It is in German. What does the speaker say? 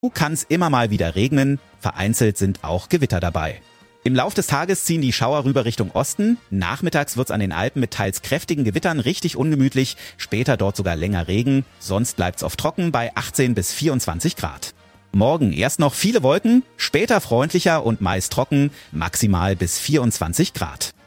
kann es immer mal wieder regnen, vereinzelt sind auch Gewitter dabei. Im Lauf des Tages ziehen die Schauer rüber Richtung Osten. Nachmittags wird's an den Alpen mit teils kräftigen Gewittern richtig ungemütlich, später dort sogar länger Regen, sonst bleibt's oft trocken bei 18 bis 24 Grad. Morgen erst noch viele Wolken, später freundlicher und meist trocken, maximal bis 24 Grad.